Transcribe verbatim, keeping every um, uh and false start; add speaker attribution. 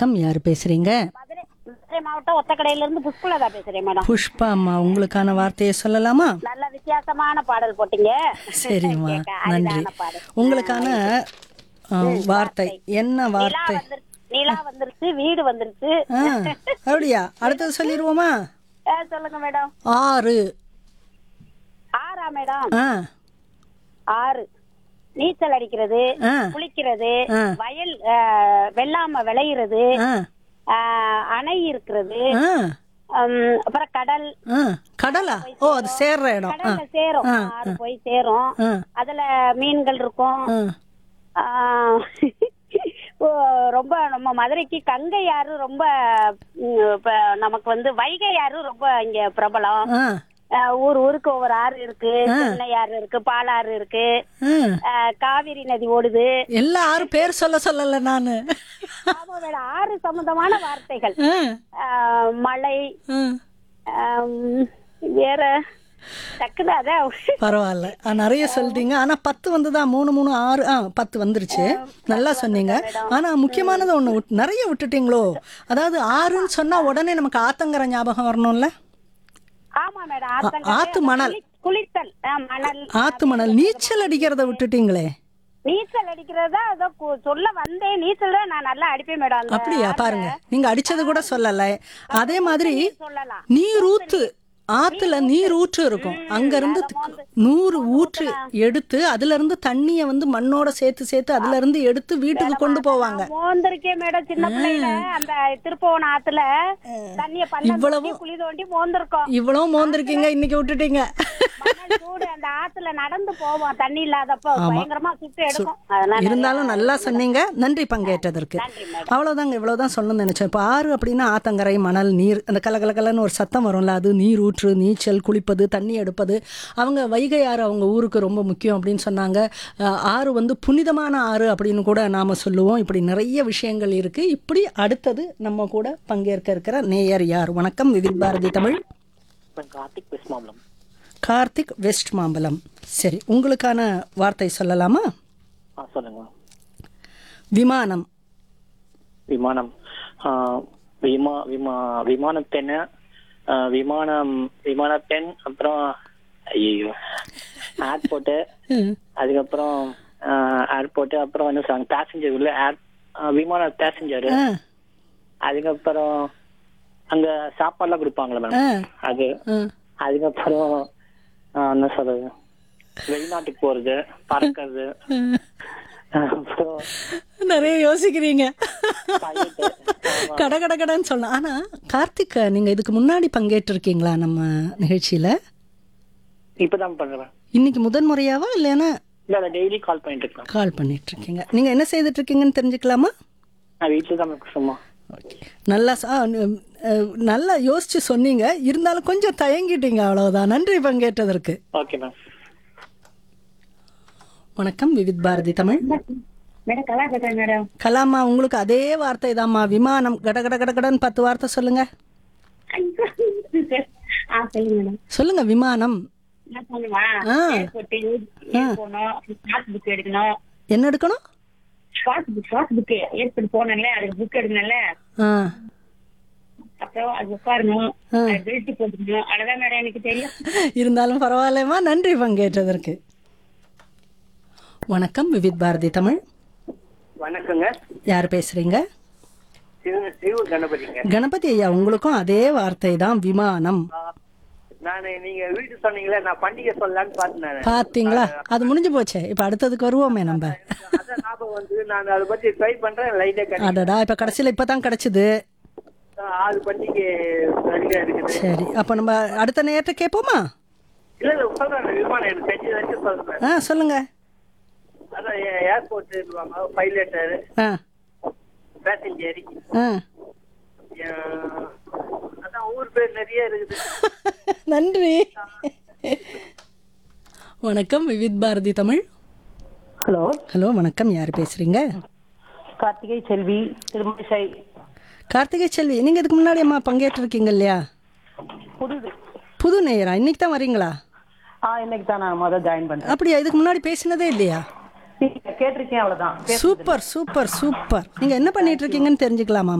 Speaker 1: வணக்கம், யாரு பேசுறீங்க?
Speaker 2: மதுரை மதுரை மாவட்டம் ஒத்தக்கடையில இருந்து புஷ்பலதா பேசுறேன் மேடம்.
Speaker 1: புஷ்பா அம்மா, உங்களுக்கான வார்த்தையை சொல்லலாமா?
Speaker 2: நல்ல வித்தியாசமான பாடல் போட்டீங்க.
Speaker 1: சரிம்மா,
Speaker 2: கேட்க
Speaker 1: நன்றி.
Speaker 2: அரிதான பாடல்.
Speaker 1: உங்களுக்கான ஆ, வார்த்தை என்ன
Speaker 2: நிலா
Speaker 1: வார்த்தை?
Speaker 2: வந்துருச்சு, நிலா வந்துருச்சு, வீடு வந்துருச்சு.
Speaker 1: ஆ, அப்படியா? அடுத்தது சொல்லிடுவோமா?
Speaker 2: ஆ, சொல்லுங்க மேடம்.
Speaker 1: ஆறு.
Speaker 2: ஆறா மேடம்?
Speaker 1: ஆ,
Speaker 2: ஆறு. நீச்சல் அடிக்கிறது,
Speaker 1: ஆ.
Speaker 2: குளிக்கிறது,
Speaker 1: ஆ.
Speaker 2: வயல் ஆ, வெள்ளாம விளையிறது,
Speaker 1: ஆ,
Speaker 2: ஆ, அணை இருக்கிறது,
Speaker 1: ஆ,
Speaker 2: ம், அப்புறம் கடல்.
Speaker 1: ஆ. கடலா? ஓ, அது சேர்ற இடம். ஆ,
Speaker 2: கடல்ல சேரும்,
Speaker 1: ஆ,
Speaker 2: ஆறு போய் சேரும்.
Speaker 1: ஆ,
Speaker 2: அதுல மீன்கள் இருக்கும்.
Speaker 1: ஆ.
Speaker 2: ஆ, ஓ, ரொம்ப நம்ம மதுரைக்கு கங்கை ஆறு ரொம்ப, ம், இப்ப நமக்கு வந்து வைகை ஆறு ரொம்ப இங்க பிரபலம்.
Speaker 1: ஆ,
Speaker 2: ஆ, ஊர் ஊருக்கு ஒவ்வொரு ஆறு இருக்கு.
Speaker 1: ஆ.
Speaker 2: சென்னை ஆறு இருக்கு, பாலாறு இருக்கு,
Speaker 1: ஆ.
Speaker 2: ஆ, காவிரி நதி ஓடுது.
Speaker 1: எல்லா ஆறு பேர் சொல்ல சொல்லல நானு.
Speaker 2: ஆமா மேடம், ஆறு சம்பந்தமான வார்த்தைகள்.
Speaker 1: ஆ,
Speaker 2: ஆ, மலை,
Speaker 1: ஆ.
Speaker 2: ஆம், வேற டக்குனு அதான்.
Speaker 1: பரவாயில்ல, ஆ, நிறைய சொல்லிட்டீங்க. ஆனா பத்து வந்துதான், மூணு மூணு ஆறு, ஆ பத்து வந்துருச்சு. நல்லா சொன்னீங்க. ஆனா முக்கியமானது ஒண்ணு விட்டு- நிறைய விட்டுட்டீங்களோ. அதாவது ஆறுன்னு சொன்னா உடனே நமக்கு ஆத்தங்கர ஞாபகம் வரணும்ல.
Speaker 2: ஆமா மேடம், ஆத்தங்கரை,
Speaker 1: ஆத்து மணல்.
Speaker 2: குளி- குளித்தல், ஆ, மணல்.
Speaker 1: ஆத்து மணல். நீச்சல் அடிக்கிறத விட்டுட்டீங்களே.
Speaker 2: நீச்சல் அடிக்கிறதா அதோ கு- சொல்ல வந்தேன். நீச்சல் தான் நான் நல்லா அடிப்பேன் மேடம். அந்த
Speaker 1: அப்படியா?
Speaker 2: ஆத்துல
Speaker 1: பாருங்க, நீங்க அடிச்சது கூட சொல்லல. அதே மாதிரி
Speaker 2: சொல்லலாம்.
Speaker 1: நீர் ஊத்து, ஆத்துல நீர் ஊற்று இருக்கும். அங்க இருந்து நூறு ஊற்று எடுத்து அதுல இருந்து தண்ணிய வந்து மண்ணோட சேர்த்து சேர்த்து அதுல இருந்து எடுத்து வீட்டுக்கு கொண்டு போவாங்க.
Speaker 2: மோந்திருக்கேன் மேடம், சின்ன பிள்ளையில அந்த திருப்பவன ஆத்துல தண்ணிய பள்ளம்
Speaker 1: இவ்வளவு
Speaker 2: தோண்டி குழி தோண்டி மோந்திருக்கோம்.
Speaker 1: இவ்வளவு மோந்திருக்கீங்க, இன்னைக்கு விட்டுட்டீங்க.
Speaker 2: மணல் சூடு, அந்த ஆத்துல நடந்து போவோம் தண்ணி இல்லாதப்ப பயங்கரமா சுட்டு எடுக்கும். அதனால
Speaker 1: இருந்தாலும் நல்லா சொன்னீங்க. நன்றி பங்கேற்றதற்கு.
Speaker 2: நன்றி மேடம்.
Speaker 1: அவ்வளவுதாங்க, இவ்வளவுதான் சொல்லணும்னு நினைச்சேன். இப்போ ஆறு அப்படின்னா ஆத்தங்கரை, மணல், நீர், அந்த கலகலகலன்னு ஒரு சத்தம் வரும்ல, அது நீர் ஊற்று, நீச்சல், குளிப்பது, தண்ணி எடுப்பது. அவங்க வைகை ஆறு அவங்க ஊருக்கு ரொம்ப முக்கியம் அப்படின்னு சொன்னாங்க. அஹ், ஆறு வந்து புனிதமான ஆறு அப்படின்னு கூட நாம சொல்லுவோம். இப்படி நிறைய விஷயங்கள் இருக்கு. இப்படி அடுத்தது நம்ம கூட பங்கேற்க இருக்கிற நேயர் யார்? வணக்கம், விவித் பாரதி தமிழ்.
Speaker 3: கார்த்திக் வெஸ்ட் மாம்பலம்.
Speaker 1: கார்த்திக் வெஸ்ட் மாம்பலம். சரி, உங்களுக்கான வார்த்தை சொல்லலாமா?
Speaker 3: ஆ, சொல்லுங்க.
Speaker 1: விமானம்.
Speaker 3: விமானம். ஆ, விமா விமா விமானப்பெண், ஆ, விமானம் விமானப்பெண். அப்புறம் ஐயோ ஏர்போர்ட்டு.
Speaker 1: ம்.
Speaker 3: அதுக்கப்புறம் ஏர்போர்ட்டு. அப்புறம் வந்து சொன்னாங்க பேசஞ்சர் உள்ள ஏர் விமான பேசஞ்சரு.
Speaker 1: ஆ,
Speaker 3: அதுக்கப்புறம் அங்க சாப்பாடுலாம் கொடுப்பாங்களே
Speaker 1: ஆ,
Speaker 3: மேடம், அது.
Speaker 1: ஆ.
Speaker 3: அதுக்கப்புறம் ஆ, என்ன சொல்றது, வெளிநாட்டுக்கு போறது, பறக்கிறது. அப்புறம்
Speaker 1: நிறைய யோசிக்கிறீங்க.
Speaker 3: pilot. ஆமா.
Speaker 1: கட கட கடன்னு சொல்லலாம். ஆனா கார்த்திக், நீங்க இதுக்கு முன்னாடி பங்கேற்று இருக்கீங்களா நம்ம நிகழ்ச்சியில?
Speaker 3: இப்பதான் பண்றேன்.
Speaker 1: இன்னைக்கு முதன் முறையாவா இல்லைன்னா
Speaker 3: இல்ல, டெய்லி கால் பண்ணிட்டு இருக்கேன்.
Speaker 1: கால் பண்ணிட்டு இருக்கீங்க? நீங்க என்ன செய்துட்டு இருக்கீங்கன்னு தெரிஞ்சுக்கலாமா?
Speaker 3: நான் வீட்டுல தான் இருக்கேன் சும்மா.
Speaker 1: நல்லா சா- அஹ், நல்லா யோசிச்சு சொன்னீங்க. இருந்தாலும் கொஞ்சம் தயங்கிட்டீங்க, அவ்வளவுதான். நன்றி பங்கேற்றதற்கு.
Speaker 3: Okay ma'am.
Speaker 1: வணக்கம், விவித் பாரதி தமிழ்.
Speaker 2: மேடம் கலா பேசுறேன் மேடம்.
Speaker 1: கலாமா, உங்களுக்கு அதே வார்த்தை தாம்மா. விமானம். கட கட கட கடன்னு பத்து வார்த்தை சொல்லுங்க.
Speaker 2: ஆ, சொல்லுங்க மேடம்.
Speaker 1: சொல்லுங்க, விமானம்.
Speaker 2: என்ன பண்ணுவா?
Speaker 1: ஆ.
Speaker 2: ஏர்போர்ட் போகணும், பாஸ் புக் எடுக்கணும்.
Speaker 1: என்ன எடுக்கணும்?
Speaker 2: Pass book pass book airport போனேன்ல, அதுக்கு புக் எடுக்கணும்ல.
Speaker 1: ஆ,
Speaker 2: அப்புறம் அது உட்காரணும்,
Speaker 1: ஆ.
Speaker 2: பெல்ட் போட்டுக்கணும். அவ்வளவுதான் மேடம் எனக்கு தெரியும்.
Speaker 1: இருந்தாலும் பரவாயில்லம்மா. நன்றி பங்கேற்றதற்கு. வணக்கம், விவித் பாரதி தமிழ்.
Speaker 3: வணக்கங்க.
Speaker 1: யார் பேசுறீங்க?
Speaker 3: சிவ கணபதிங்க.
Speaker 1: கணபதி ஐயா, உங்களுக்கும் அதே வார்த்தை தான், விமானம்.
Speaker 3: நான் நீங்க வீட்டு சொன்னீங்களே, நான் பண்டிகை சொல்லலான்னு பார்த்தேன்.
Speaker 1: பாத்தீங்களா? அது முடிஞ்சு போச்சே. இப்ப அடுத்ததுக்கு வருவோமே நம்ம.
Speaker 3: அதான் ஞாபகம் வந்து நான் அதை பத்தி ட்ரை பண்றேன். லைட்டா
Speaker 1: அடடா, இப்ப கடைசியில இப்பதான் கிடைச்சது.
Speaker 3: ஆறு பண்டிகை ரெடியா இருக்குது.
Speaker 1: சரி, அப்ப நம்ம அடுத்த நேரத்தை கேட்போமா?
Speaker 3: இல்ல இல்ல சொல்றேன், விமானம் எனக்கு தெரிஞ்சு வச்சு சொல்றேன்.
Speaker 1: ஆ, சொல்லுங்க.
Speaker 3: அதான் ஏர்போர்ட் பைலட்டர்,
Speaker 1: ஆ,
Speaker 3: பேசஞ்சர்.
Speaker 1: ஆ.
Speaker 3: அதான் ஊர் பேர் நிறைய இருக்குது.
Speaker 1: நன்றி. வணக்கம், விவித் பாரதி தமிழ்.
Speaker 2: ஹலோ,
Speaker 1: ஹலோ, வணக்கம். யார் பேசுறீங்க?
Speaker 2: கார்த்திகை செல்வி, திருமணிசை.
Speaker 1: கார்த்திகை செல்வி, நீங்க இதுக்கு முன்னாடி அம்மா பங்கேற்றிருக்கீங்க இல்லையா?
Speaker 2: புதுது.
Speaker 1: புது நேயரா? இன்னைக்கு தான் வரீங்களா?
Speaker 2: ஆ, இன்னைக்கு தான் நான் முதல் ஜாயின் பண்றேன்.
Speaker 1: அப்படியா? இதுக்கு முன்னாடி பேசினதே இல்லையா?
Speaker 2: கேட்டிருக்கேன், அவ்வளவுதான்.
Speaker 1: Super super super. நீங்க என்ன பண்ணிட்டு இருக்கீங்கன்னு தெரிஞ்சுக்கலாமா?